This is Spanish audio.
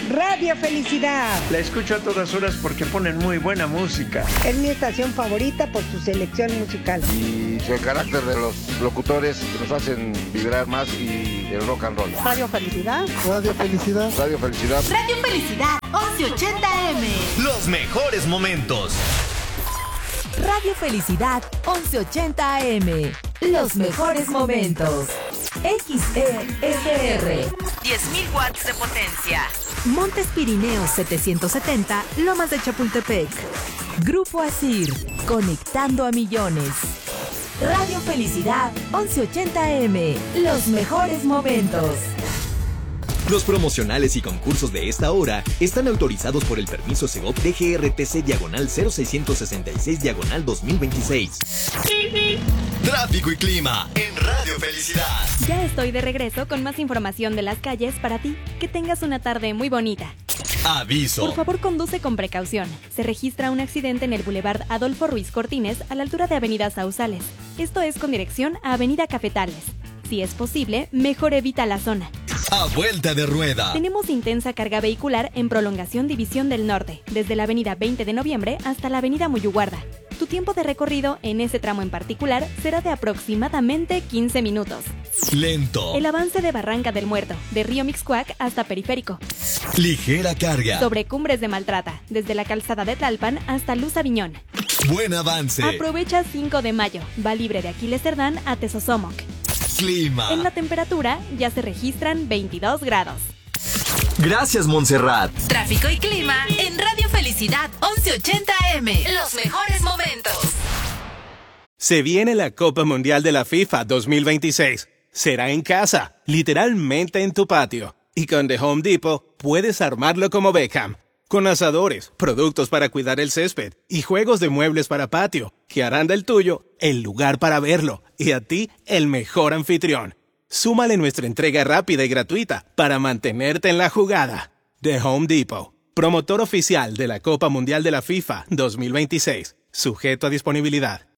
Radio Felicidad. La escucho a todas horas porque ponen muy buena música. Es mi estación favorita por su selección musical. Y el carácter de los locutores que nos hacen vibrar más y el rock and roll. Radio Felicidad. Radio Felicidad. Radio Felicidad. Radio Felicidad 1180M. Los mejores momentos. Radio Felicidad 1180 AM. Los mejores momentos. XESR. 10.000 watts de potencia. Montes Pirineos 770, Lomas de Chapultepec. Grupo Asir, conectando a millones. Radio Felicidad 1180 AM. Los mejores momentos. Los promocionales y concursos de esta hora están autorizados por el permiso Segov DGRTC/0666/2026. Tráfico y clima en Radio Felicidad. Ya estoy de regreso con más información de las calles para ti. Que tengas una tarde muy bonita. Aviso. Por favor, conduce con precaución. Se registra un accidente en el Boulevard Adolfo Ruiz Cortines a la altura de Avenida Sausales. Esto es con dirección a Avenida Cafetales. Si es posible, mejor evita la zona. A vuelta de rueda. Tenemos intensa carga vehicular en prolongación División del Norte, desde la avenida 20 de noviembre hasta la avenida Muyuguarda. Tu tiempo de recorrido en ese tramo en particular será de aproximadamente 15 minutos. Lento. El avance de Barranca del Muerto, de Río Mixcoac hasta Periférico. Ligera carga. Sobre Cumbres de Maltrata, desde la calzada de Tlalpan hasta Luz Aviñón. Buen avance. Aprovecha 5 de mayo, va libre de Aquiles Cerdán a Tezosomoc. Clima. En la temperatura ya se registran 22 grados. Gracias, Montserrat. Tráfico y clima en Radio Felicidad 1180M. Los mejores momentos. Se viene la Copa Mundial de la FIFA 2026. Será en casa, literalmente en tu patio. Y con The Home Depot puedes armarlo como Beckham. Con asadores, productos para cuidar el césped y juegos de muebles para patio, que harán del tuyo el lugar para verlo y a ti el mejor anfitrión. Súmale nuestra entrega rápida y gratuita para mantenerte en la jugada. The Home Depot, promotor oficial de la Copa Mundial de la FIFA 2026, sujeto a disponibilidad.